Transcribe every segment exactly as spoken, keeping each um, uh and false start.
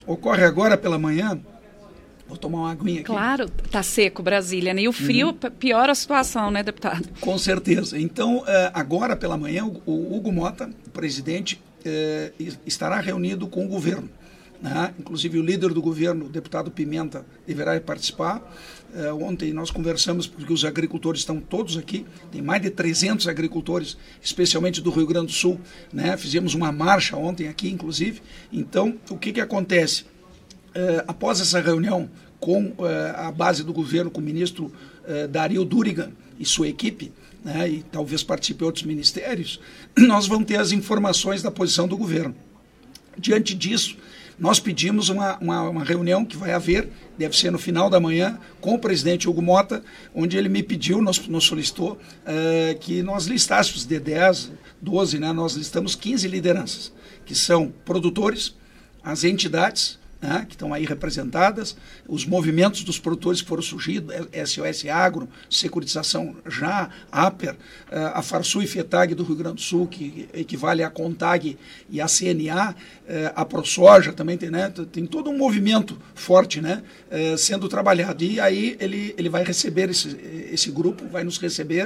Ocorre agora pela manhã, vou tomar uma aguinha aqui. Claro, está seco Brasília, né? E o frio uhum. piora a situação, né, deputado? Com certeza. Então, agora pela manhã, o Hugo Motta, o presidente, estará reunido com o governo. Né? Inclusive o líder do governo, o deputado Pimenta, deverá participar. Uh, ontem nós conversamos, porque os agricultores estão todos aqui, tem mais de trezentos agricultores, especialmente do Rio Grande do Sul, né? Fizemos uma marcha ontem aqui, inclusive. Então, o que, que acontece? Uh, após essa reunião com uh, a base do governo, com o ministro uh, Dario Durigan e sua equipe, né? E talvez participe outros ministérios, nós vamos ter as informações da posição do governo. Diante disso, nós pedimos uma, uma, uma reunião que vai haver, deve ser no final da manhã, com o presidente Hugo Motta, onde ele me pediu, nos, nos solicitou, uh, que nós listássemos de dez, doze, né, nós listamos quinze lideranças, que são produtores, as entidades, né, que estão aí representadas, os movimentos dos produtores que foram surgidos, S O S Agro, Securitização Já, Aper, a Farsul e FETAG do Rio Grande do Sul, que equivale à CONTAG e à C N A, a ProSoja também tem, né, tem todo um movimento forte, né, sendo trabalhado. E aí ele, ele vai receber esse, esse grupo, vai nos receber,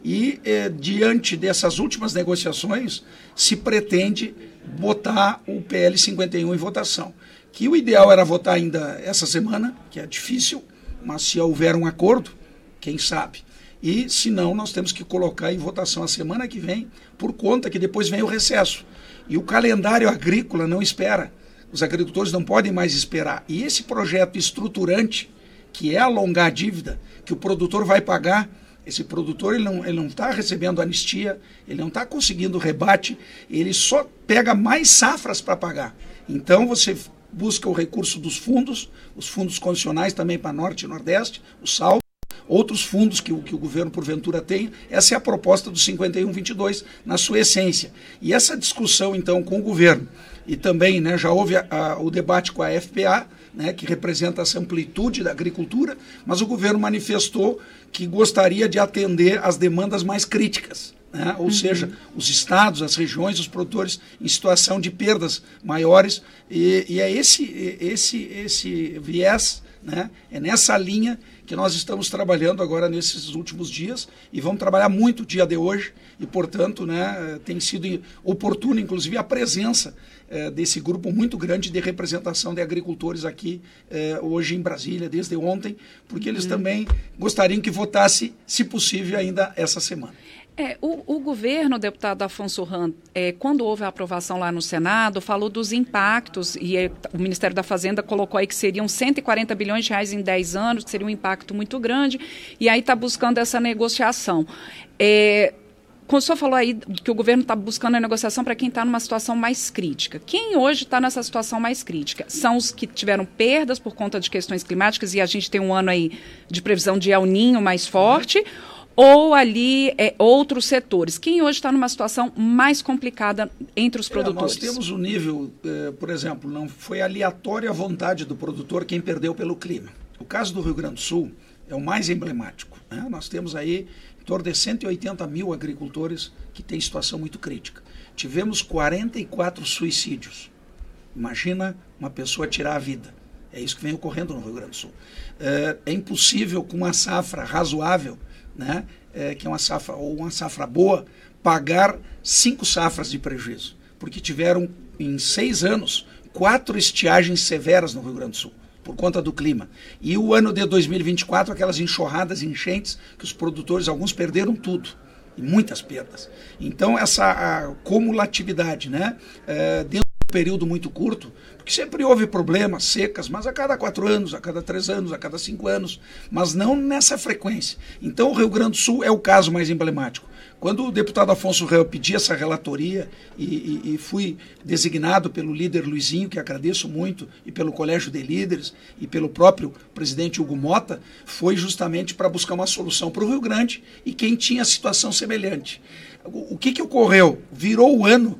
e diante dessas últimas negociações se pretende botar o P L cinquenta e um em votação. Que o ideal era votar ainda essa semana, que é difícil, mas se houver um acordo, quem sabe. E, se não, nós temos que colocar em votação a semana que vem, por conta que depois vem o recesso. E o calendário agrícola não espera. Os agricultores não podem mais esperar. E esse projeto estruturante, que é alongar a dívida, que o produtor vai pagar, esse produtor ele não ele não está recebendo anistia, ele não está conseguindo rebate, ele só pega mais safras para pagar. Então, você busca o recurso dos fundos, os fundos condicionais também para Norte e Nordeste, o saldo, outros fundos que o, que o governo porventura tem. Essa é a proposta do cinquenta e um vinte e dois na sua essência. E essa discussão então com o governo, e também, né, já houve a, a, o debate com a F P A, né, que representa essa amplitude da agricultura, mas o governo manifestou que gostaria de atender às demandas mais críticas. Né? Ou uhum. seja, os estados, as regiões, os produtores em situação de perdas maiores, e, e é esse, esse, esse viés, né? É nessa linha que nós estamos trabalhando agora nesses últimos dias, e vamos trabalhar muito o dia de hoje, e portanto, né, tem sido oportuna inclusive a presença eh, desse grupo muito grande de representação de agricultores aqui eh, hoje em Brasília, desde ontem, porque eles uhum. também gostariam que votasse, se possível, ainda essa semana. É, o, o governo, deputado Afonso Ram, é, quando houve a aprovação lá no Senado, falou dos impactos, e é, o Ministério da Fazenda colocou aí que seriam cento e quarenta bilhões de reais em dez anos, que seria um impacto muito grande, e aí está buscando essa negociação. É, o senhor falou aí que o governo está buscando a negociação para quem está numa situação mais crítica. Quem hoje está nessa situação mais crítica? São os que tiveram perdas por conta de questões climáticas, e a gente tem um ano aí de previsão de El Niño mais forte, ou ali é, outros setores? Quem hoje está numa situação mais complicada entre os produtores? É, nós temos um nível, eh, por exemplo, não foi aleatória a vontade do produtor quem perdeu pelo clima. O caso do Rio Grande do Sul é o mais emblemático. Né? Nós temos aí em torno de cento e oitenta mil agricultores que têm situação muito crítica. Tivemos quarenta e quatro suicídios. Imagina uma pessoa tirar a vida. É isso que vem ocorrendo no Rio Grande do Sul. É, é impossível, com uma safra razoável, né, é, que é uma safra, ou uma safra boa, pagar cinco safras de prejuízo, porque tiveram em seis anos quatro estiagens severas no Rio Grande do Sul, por conta do clima. E o ano de dois mil e vinte e quatro, aquelas enxurradas, enchentes, que os produtores, alguns perderam tudo, e muitas perdas. Então essa cumulatividade, né, é, dentro de um período muito curto, porque sempre houve problemas, secas, mas a cada quatro anos, a cada três anos, a cada cinco anos, mas não nessa frequência. Então o Rio Grande do Sul é o caso mais emblemático. Quando o deputado Afonso Ram pediu essa relatoria e, e, e fui designado pelo líder Luizinho, que agradeço muito, e pelo Colégio de Líderes, e pelo próprio presidente Hugo Motta, foi justamente para buscar uma solução para o Rio Grande e quem tinha situação semelhante. O, o que, que ocorreu? Virou o ano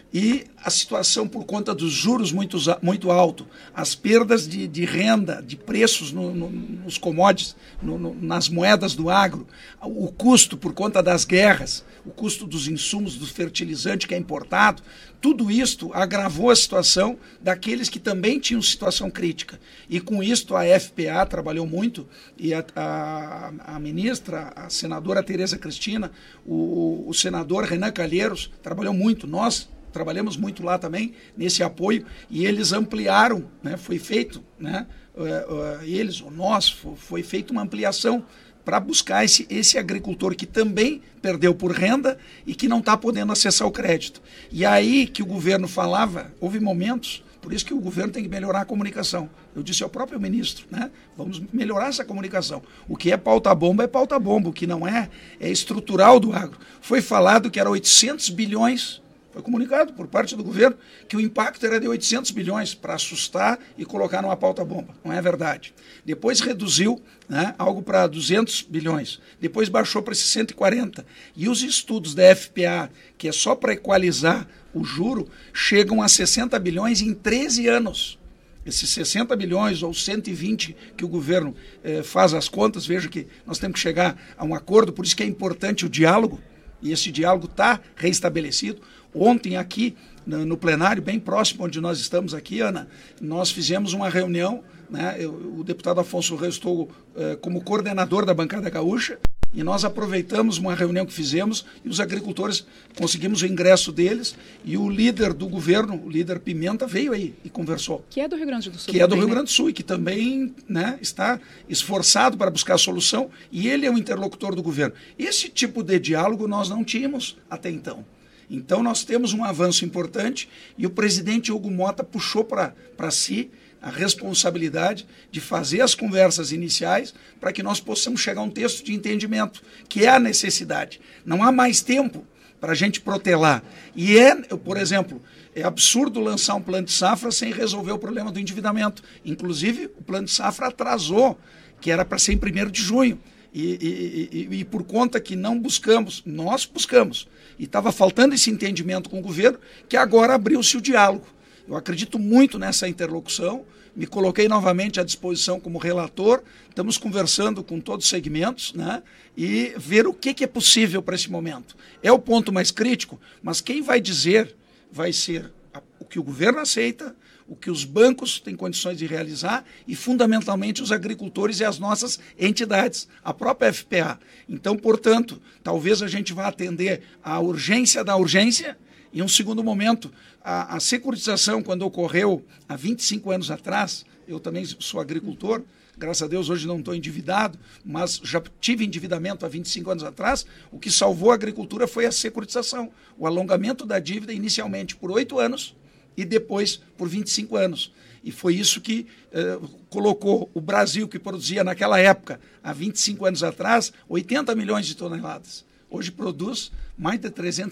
e a situação por conta dos juros muito, muito altos, as perdas de, de renda, de preços no, no, nos commodities, no, no, nas moedas do agro, o custo por conta das guerras, o custo dos insumos, do fertilizante que é importado, tudo isto agravou a situação daqueles que também tinham situação crítica. E com isto a F P A trabalhou muito, e a, a, a ministra, a senadora Tereza Cristina, o, o senador Renan Calheiros trabalhou muito, nós trabalhamos muito lá também, nesse apoio, e eles ampliaram, né, foi feito, né, uh, uh, eles, ou nós, foi, foi feita uma ampliação para buscar esse, esse agricultor que também perdeu por renda e que não está podendo acessar o crédito. E aí que o governo falava, houve momentos, por isso que o governo tem que melhorar a comunicação. Eu disse ao próprio ministro, né, vamos melhorar essa comunicação. O que é pauta-bomba é pauta-bomba, o que não é, é estrutural do agro. Foi falado que era oitocentos bilhões. Foi comunicado por parte do governo que o impacto era de oitocentos bilhões para assustar e colocar numa pauta-bomba. Não é verdade. Depois reduziu, né, algo para duzentos bilhões. Depois baixou para cento e quarenta. E os estudos da F P A, que é só para equalizar o juro, chegam a sessenta bilhões em treze anos. Esses sessenta bilhões ou cento e vinte que o governo eh, faz as contas, veja que nós temos que chegar a um acordo, por isso que é importante o diálogo, e esse diálogo está reestabelecido. Ontem aqui, no, no plenário, bem próximo onde nós estamos aqui, Ana, nós fizemos uma reunião, né, eu, o deputado Afonso Reis, estou eh, como coordenador da bancada gaúcha, e nós aproveitamos uma reunião que fizemos e os agricultores, conseguimos o ingresso deles, e o líder do governo, o líder Pimenta, veio aí e conversou. Que é do Rio Grande do Sul. Que é do Rio Grande do Sul e que também, né, está esforçado para buscar a solução, e ele é o interlocutor do governo. Esse tipo de diálogo nós não tínhamos até então. Então nós temos um avanço importante e o presidente Hugo Motta puxou para si a responsabilidade de fazer as conversas iniciais para que nós possamos chegar a um texto de entendimento, que é a necessidade. Não há mais tempo para a gente protelar. E é, por exemplo, é absurdo lançar um plano de safra sem resolver o problema do endividamento. Inclusive, o plano de safra atrasou, que era para ser em primeiro de junho. E, e, e, e por conta que não buscamos, nós buscamos, e estava faltando esse entendimento com o governo, que agora abriu-se o diálogo. Eu acredito muito nessa interlocução, me coloquei novamente à disposição como relator, estamos conversando com todos os segmentos, né, e ver o que, que é possível para esse momento. É o ponto mais crítico, mas quem vai dizer vai ser a, o que o governo aceita, o que os bancos têm condições de realizar e, fundamentalmente, os agricultores e as nossas entidades, a própria F P A. Então, portanto, talvez a gente vá atender à urgência da urgência e, em um segundo momento, a, a securitização, quando ocorreu há vinte e cinco anos atrás, eu também sou agricultor, graças a Deus hoje não estou endividado, mas já tive endividamento há vinte e cinco anos atrás, o que salvou a agricultura foi a securitização, o alongamento da dívida inicialmente por oito anos, e depois por vinte e cinco anos. E foi isso que eh, colocou o Brasil, que produzia naquela época, há vinte e cinco anos atrás, oitenta milhões de toneladas. Hoje produz mais de trezentos